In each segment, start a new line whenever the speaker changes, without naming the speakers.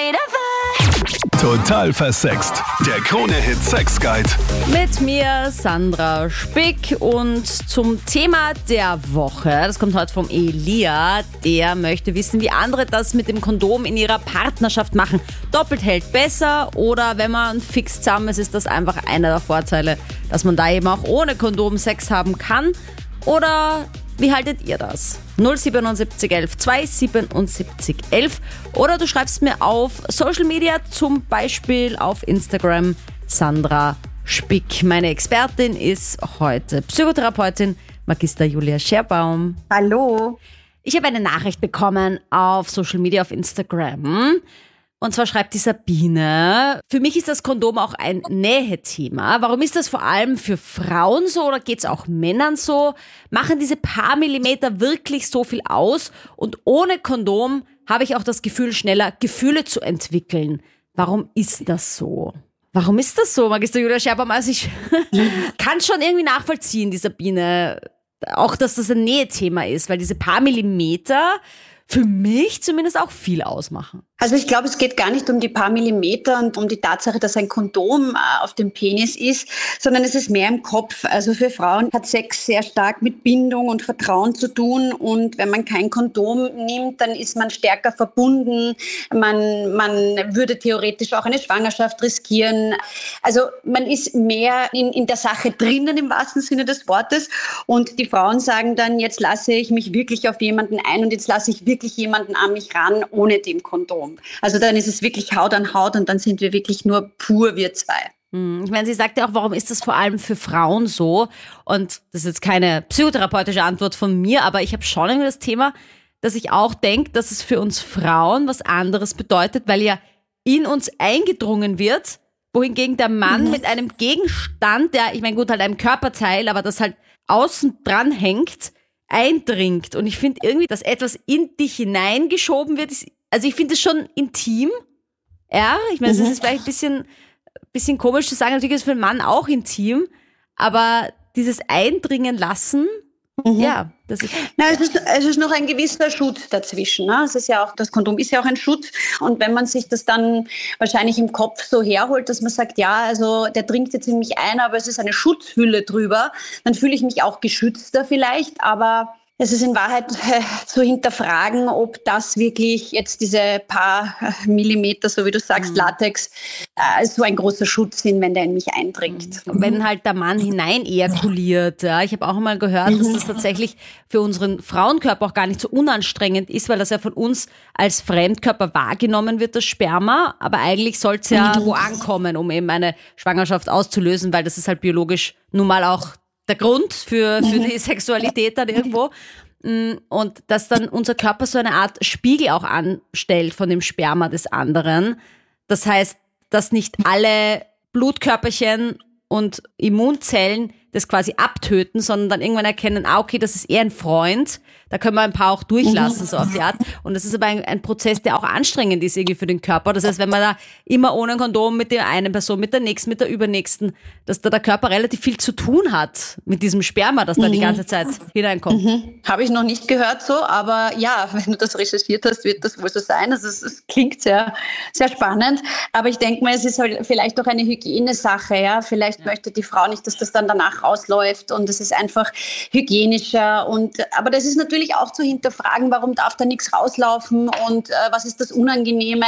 Total versext. Der Krone-Hit Sex Guide.
Mit mir Sandra Spick und zum Thema der Woche, das kommt heute vom Elia, der möchte wissen, wie andere das mit dem Kondom in ihrer Partnerschaft machen. Doppelt hält besser oder wenn man fix zusammen ist, ist das einfach einer der Vorteile, dass man da eben auch ohne Kondom Sex haben kann. Oder wie haltet ihr das? 07711 277 11 oder du schreibst mir auf Social Media, zum Beispiel auf Instagram, Sandra Spick. Meine Expertin ist heute Psychotherapeutin Magister Julia Scherbaum.
Hallo.
Ich habe eine Nachricht bekommen auf Social Media, auf Instagram. Und zwar schreibt die Sabine, für mich ist das Kondom auch ein Nähethema. Warum ist das vor allem für Frauen so oder geht's auch Männern so? Machen diese paar Millimeter wirklich so viel aus? Und ohne Kondom habe ich auch das Gefühl, schneller Gefühle zu entwickeln. Warum ist das so? Warum ist das so, Magister Julia Scherbaum? Also ich kann schon irgendwie nachvollziehen, die Sabine, auch dass das ein Nähethema ist, weil diese paar Millimeter für mich zumindest auch viel ausmachen.
Also ich glaube, es geht gar nicht um die paar Millimeter und um die Tatsache, dass ein Kondom auf dem Penis ist, sondern es ist mehr im Kopf. Also für Frauen hat Sex sehr stark mit Bindung und Vertrauen zu tun und wenn man kein Kondom nimmt, dann ist man stärker verbunden. Man würde theoretisch auch eine Schwangerschaft riskieren. Also man ist mehr in der Sache drinnen im wahrsten Sinne des Wortes und die Frauen sagen dann, jetzt lasse ich mich wirklich auf jemanden ein und jetzt lasse ich wirklich jemanden an mich ran ohne dem Kondom. Also dann ist es wirklich Haut an Haut und dann sind wir wirklich nur pur wir zwei.
Ich meine, sie sagt ja auch, warum ist das vor allem für Frauen so? Und das ist jetzt keine psychotherapeutische Antwort von mir, aber ich habe schon irgendwie das Thema, dass ich auch denke, dass es für uns Frauen was anderes bedeutet, weil ja in uns eingedrungen wird, wohingegen der Mann mit einem Gegenstand, der, ich meine gut, halt einem Körperteil, aber das halt außen dran hängt, eindringt. Und ich finde irgendwie, dass etwas in dich hineingeschoben wird, also ich finde es schon intim. Ja, ich meine, es ist vielleicht ein bisschen komisch zu sagen, natürlich ist es für einen Mann auch intim, aber dieses Eindringen lassen, ja, das ist...
Na, es ist noch ein gewisser Schutz dazwischen. Ne? Es ist ja auch, das Kondom ist ja auch ein Schutz. Und wenn man sich das dann wahrscheinlich im Kopf so herholt, dass man sagt, ja, also der dringt jetzt in mich ein, aber es ist eine Schutzhülle drüber, dann fühle ich mich auch geschützter vielleicht, aber es ist in Wahrheit zu hinterfragen, ob das wirklich jetzt diese paar Millimeter, so wie du sagst, Latex, so ein großer Schutz sind, wenn der in mich eindringt.
Wenn halt der Mann hinein ejakuliert. Ja. Ich habe auch mal gehört, dass das tatsächlich für unseren Frauenkörper auch gar nicht so unanstrengend ist, weil das ja von uns als Fremdkörper wahrgenommen wird, das Sperma. Aber eigentlich soll es ja wo ankommen, um eben eine Schwangerschaft auszulösen, weil das ist halt biologisch nun mal auch der Grund für die Sexualität dann irgendwo. Und dass dann unser Körper so eine Art Spiegel auch anstellt von dem Sperma des anderen. Das heißt, dass nicht alle Blutkörperchen und Immunzellen das quasi abtöten, sondern dann irgendwann erkennen, okay, das ist eher ein Freund, da können wir ein paar auch durchlassen, so auf die Art. Und das ist aber ein Prozess, der auch anstrengend ist irgendwie für den Körper. Das heißt, wenn man da immer ohne Kondom mit der einen Person, mit der nächsten, mit der übernächsten, dass da der Körper relativ viel zu tun hat mit diesem Sperma, das da die ganze Zeit hineinkommt.
Habe ich noch nicht gehört so, aber ja, wenn du das recherchiert hast, wird das wohl so sein. Also es klingt sehr, sehr spannend, aber ich denke mal, es ist halt vielleicht auch eine Hygienesache. Ja? Vielleicht möchte die Frau nicht, dass das dann danach rausläuft und es ist einfach hygienischer. Aber das ist natürlich auch zu hinterfragen, warum darf da nichts rauslaufen und was ist das Unangenehme.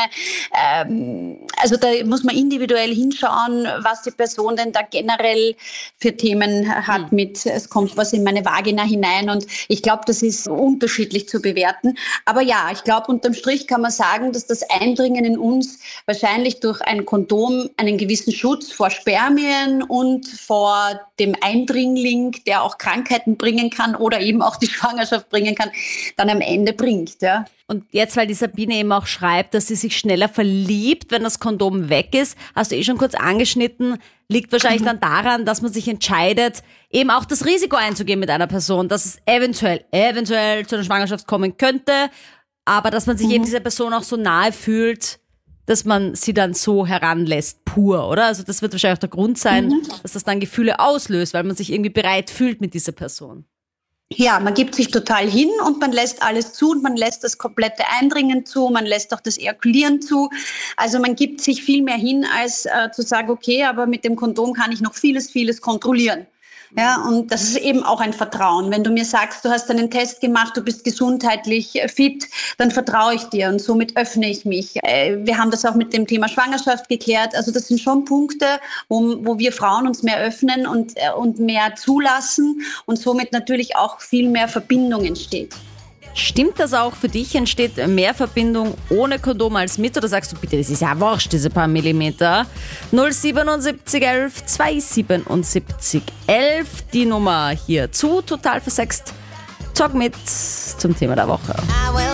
Also da muss man individuell hinschauen, was die Person denn da generell für Themen hat mit, es kommt was in meine Vagina hinein und ich glaube, das ist unterschiedlich zu bewerten. Aber ja, ich glaube, unterm Strich kann man sagen, dass das Eindringen in uns wahrscheinlich durch ein Kondom einen gewissen Schutz vor Spermien und vor dem Eindringling, der auch Krankheiten bringen kann oder eben auch die Schwangerschaft bringen kann, dann am Ende bringt. Ja.
Und jetzt, weil die Sabine eben auch schreibt, dass sie sich schneller verliebt, wenn das Kondom weg ist, hast du schon kurz angeschnitten, liegt wahrscheinlich dann daran, dass man sich entscheidet, eben auch das Risiko einzugehen mit einer Person, dass es eventuell zu einer Schwangerschaft kommen könnte, aber dass man sich eben dieser Person auch so nahe fühlt, dass man sie dann so heranlässt, pur, oder? Also das wird wahrscheinlich auch der Grund sein, dass das dann Gefühle auslöst, weil man sich irgendwie bereit fühlt mit dieser Person.
Ja, man gibt sich total hin und man lässt alles zu und man lässt das komplette Eindringen zu, man lässt auch das Ejakulieren zu. Also man gibt sich viel mehr hin, als zu sagen, okay, aber mit dem Kondom kann ich noch vieles kontrollieren. Ja, und das ist eben auch ein Vertrauen. Wenn du mir sagst, du hast einen Test gemacht, du bist gesundheitlich fit, dann vertraue ich dir und somit öffne ich mich. Wir haben das auch mit dem Thema Schwangerschaft geklärt. Also das sind schon Punkte, wo wir Frauen uns mehr öffnen und mehr zulassen und somit natürlich auch viel mehr Verbindung entsteht.
Stimmt das auch für dich? Entsteht mehr Verbindung ohne Kondom als mit? Oder sagst du, bitte, das ist ja wurscht, diese paar Millimeter? 077 11 277 11, die Nummer hier zu Total versext. Talk mit zum Thema der Woche.